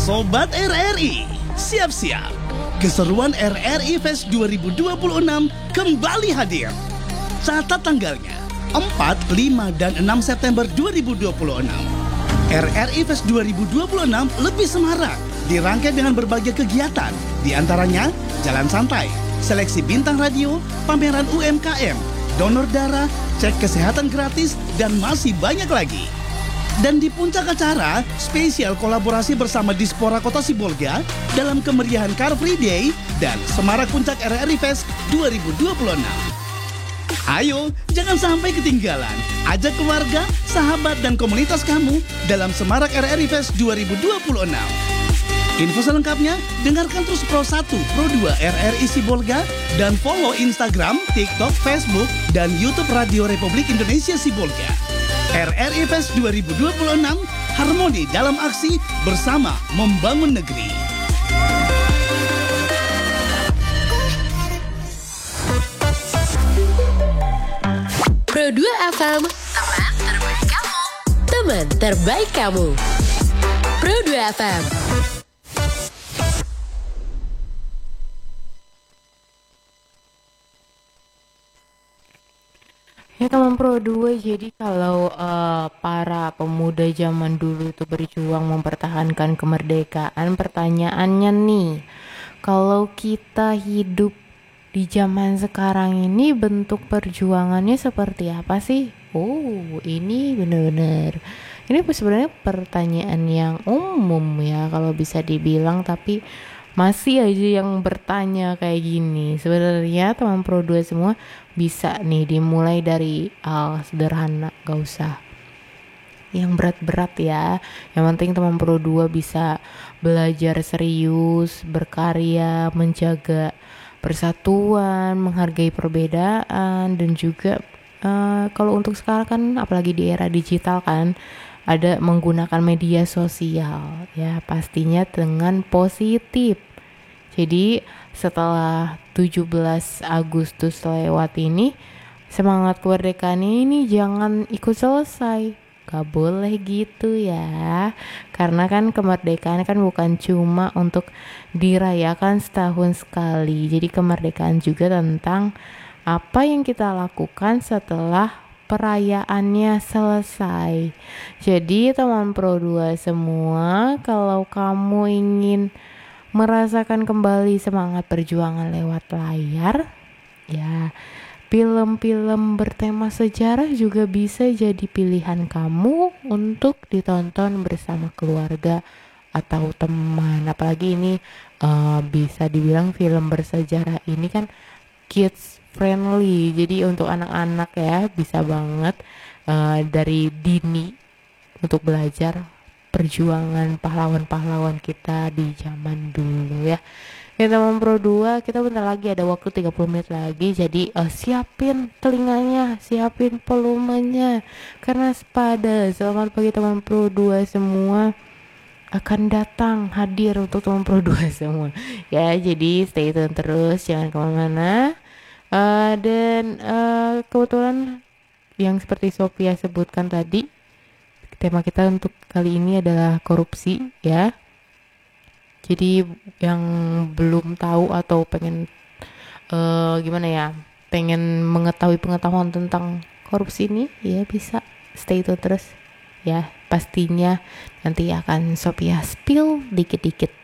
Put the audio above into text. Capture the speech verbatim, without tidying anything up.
Sobat R R I, siap-siap. Keseruan R R I Fest dua ribu dua puluh enam kembali hadir. Catat tanggalnya, empat, lima, dan enam September dua ribu dua puluh enam. R R I Fest dua ribu dua puluh enam lebih semarak, dirangkai dengan berbagai kegiatan. Di antaranya, jalan santai, seleksi bintang radio, pameran U M K M, donor darah, cek kesehatan gratis, dan masih banyak lagi. Dan di puncak acara, spesial kolaborasi bersama Dispora Kota Sibolga dalam kemeriahan Car Free Day dan Semarak Puncak R R I Fest dua ribu dua puluh enam. Ayo, jangan sampai ketinggalan. Ajak keluarga, sahabat, dan komunitas kamu dalam Semarak R R I Fest dua ribu dua puluh enam. Info selengkapnya, dengarkan terus Pro satu, Pro dua R R I Sibolga, dan follow Instagram, TikTok, Facebook, dan YouTube Radio Republik Indonesia Sibolga. R R I Fest dua ribu dua puluh enam, harmoni dalam aksi bersama membangun negeri. Pro dua F M, teman terbaik kamu. Teman terbaik kamu. Pro dua F M. Ya teman Pro dua, jadi kalau uh, para pemuda zaman dulu itu berjuang mempertahankan kemerdekaan, pertanyaannya nih, kalau kita hidup di zaman sekarang ini bentuk perjuangannya seperti apa sih? Oh, ini benar-benar. Ini sebenarnya pertanyaan yang umum ya kalau bisa dibilang, tapi masih aja yang bertanya kayak gini. Sebenarnya teman Pro dua semua bisa nih dimulai dari hal sederhana, gak usah yang berat-berat ya. Yang penting teman Pro dua bisa belajar serius, berkarya, menjaga persatuan, menghargai perbedaan, dan juga uh, kalau untuk sekarang kan apalagi di era digital kan ada menggunakan media sosial ya, pastinya dengan positif. Jadi setelah tujuh belas Agustus lewat ini, semangat kemerdekaan ini jangan ikut selesai. Gak boleh gitu ya, karena kan kemerdekaan kan bukan cuma untuk dirayakan setahun sekali. Jadi kemerdekaan juga tentang apa yang kita lakukan setelah perayaannya selesai. Jadi teman Pro dua semua, kalau kamu ingin merasakan kembali semangat perjuangan lewat layar, ya film-film bertema sejarah juga bisa jadi pilihan kamu untuk ditonton bersama keluarga atau teman. Apalagi ini uh, bisa dibilang film bersejarah ini kan kids friendly, jadi untuk anak-anak ya bisa banget uh, dari dini untuk belajar perjuangan pahlawan-pahlawan kita di zaman dulu ya. Ya teman Pro dua, kita bentar lagi ada waktu tiga puluh menit lagi, jadi uh, siapin telinganya, siapin volumenya, karena pada selamat pagi teman Pro dua semua akan datang hadir untuk teman Pro dua semua ya. Jadi stay tune terus, jangan kemana-mana. Uh, dan uh, kebetulan yang seperti Sophia sebutkan tadi, tema kita untuk kali ini adalah korupsi ya. Jadi yang belum tahu atau pengen uh, gimana ya, pengen mengetahui pengetahuan tentang korupsi ini ya, bisa stay tune terus ya. Pastinya nanti akan Sophia spill dikit-dikit